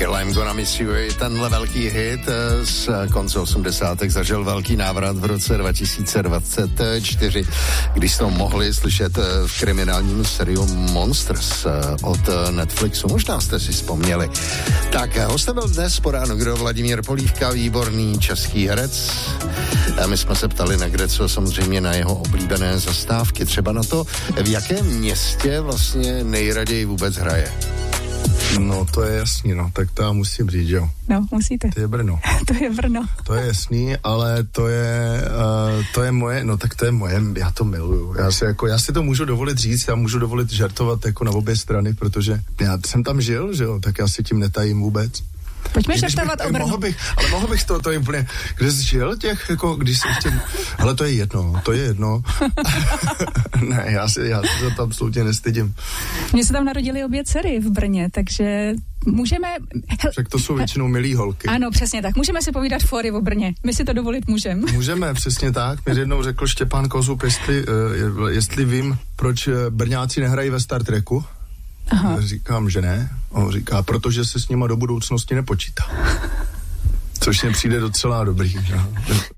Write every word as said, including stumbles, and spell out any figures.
I'm Gonna Miss You. Tenhle velký hit z konce osmdesátých zažil velký návrat v roce dva tisíce dvacet čtyři, když jsme mohli slyšet v kriminálním seriu Monsters od Netflixu. Možná jste si vzpomněli. Tak, hostem byl dnes po ránu, kdo Vladimír Polívka, výborný český herec. A my jsme se ptali na Greco, samozřejmě na jeho oblíbené zastávky, třeba na to, v jakém městě vlastně nejraději vůbec hraje. No, to je jasný, no, tak to já musím říct, jo. No, musíte. To je Brno. To je Brno. To je jasný, ale to je, uh, to je moje, no tak to je moje, já to miluju. Já si, jako, já si to můžu dovolit říct, já můžu dovolit žartovat jako na obě strany, protože já jsem tam žil, že jo, tak já si tím netajím vůbec. Pojďme žartovat o Brnu. Mohl bych, ale mohl bych to, to je úplně, kde jsi žil těch, jako, když se ještě, ale to je jedno, to je jedno. Ne, já si, já si to absolutně nestydím. Mně se tam narodili obě dcery v Brně, takže můžeme... Však to jsou většinou milý holky. Ano, přesně tak. Můžeme si povídat fóry o Brně. My si to dovolit můžeme. Můžeme, přesně tak. Mě jednou řekl Štěpán Kozub, jestli, uh, jestli vím, proč Brňáci nehrají ve Star Treku. Aha. Říkám, že ne. On říká, protože se s nima do budoucnosti nepočítá. Což mě přijde docela dobrý. Že?